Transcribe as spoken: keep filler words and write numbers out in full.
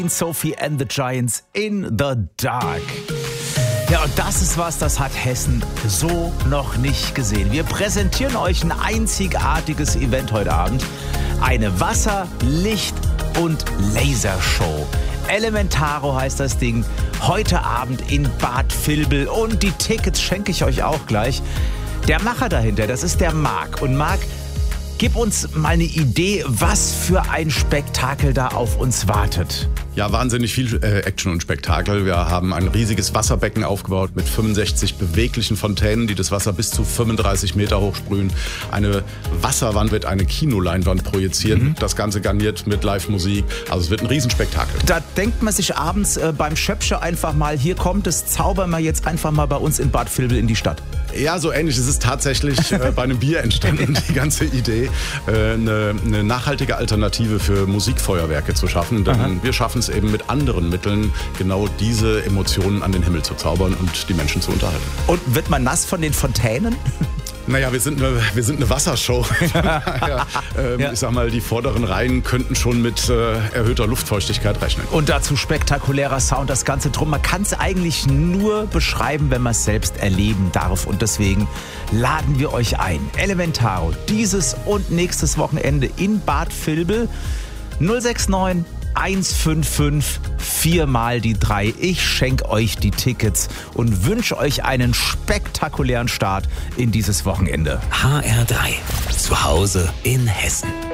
Sophie and the Giants in the Dark. Ja, und das ist was, das hat Hessen so noch nicht gesehen. Wir präsentieren euch ein einzigartiges Event heute Abend. Eine Wasser-, Licht- und Lasershow. Elementaro heißt das Ding. Heute Abend in Bad Vilbel. Und die Tickets schenke ich euch auch gleich. Der Macher dahinter, das ist der Marc. Und Marc, gib uns mal eine Idee, was für ein Spektakel da auf uns wartet. Ja, wahnsinnig viel äh, Action und Spektakel. Wir haben ein riesiges Wasserbecken aufgebaut mit fünfundsechzig beweglichen Fontänen, die das Wasser bis zu fünfunddreißig Meter hoch sprühen. Eine Wasserwand wird eine Kinoleinwand projizieren. Mhm. Das Ganze garniert mit Live-Musik. Also es wird ein Riesenspektakel. Da denkt man sich abends äh, beim Schöpsche einfach mal, hier kommt es, zaubern wir jetzt einfach mal bei uns in Bad Vilbel in die Stadt. Ja, so ähnlich. Es ist tatsächlich äh, bei einem Bier entstanden, die ganze Idee, äh, eine, eine nachhaltige Alternative für Musikfeuerwerke zu schaffen. Denn Aha. wir schaffen es eben mit anderen Mitteln, genau diese Emotionen an den Himmel zu zaubern und die Menschen zu unterhalten. Und wird man nass von den Fontänen? Naja, wir sind eine, wir sind eine Wassershow. ja, ähm, ja. Ich sag mal, die vorderen Reihen könnten schon mit äh, erhöhter Luftfeuchtigkeit rechnen. Und dazu spektakulärer Sound, das Ganze drum. Man kann es eigentlich nur beschreiben, wenn man es selbst erleben darf. Und deswegen laden wir euch ein. Elementaro, dieses und nächstes Wochenende in Bad Vilbel. null sechs neun eins fünf fünf vier mal die drei. Ich schenke euch die Tickets und wünsche euch einen spektakulären Start in dieses Wochenende. H R drei. Zu Hause in Hessen.